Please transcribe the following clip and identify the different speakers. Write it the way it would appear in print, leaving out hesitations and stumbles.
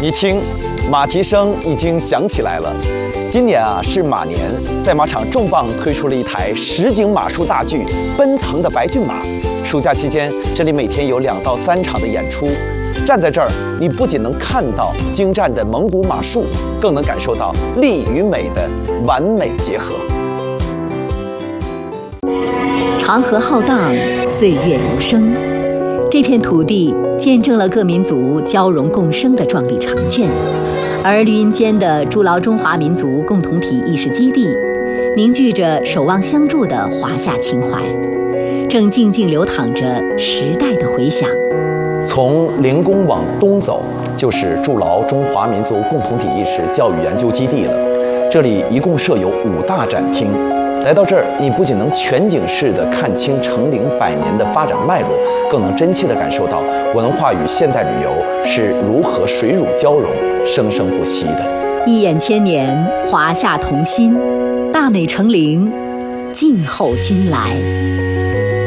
Speaker 1: 一听，马蹄声已经响起来了。今年是马年，赛马场重磅推出了一台实景马术大剧《奔腾的白骏马》。暑假期间，这里每天有2到3场的演出。站在这儿，你不仅能看到精湛的蒙古马术，更能感受到力与美的完美结合。
Speaker 2: 长河浩荡，岁月如生。这片土地见证了各民族交融共生的壮丽长卷，而绿荫间的筑牢中华民族共同体意识基地，凝聚着守望相助的华夏情怀，正静静流淌着时代的回响。
Speaker 1: 从灵宫往东走，就是筑牢中华民族共同体意识教育研究基地了。这里一共设有5大展厅。来到这儿，你不仅能全景式地看清成陵100年的发展脉络，更能真切地感受到文化与现代旅游是如何水乳交融、生生不息的。
Speaker 2: 一眼千年，华夏同心，大美成陵，静候君来。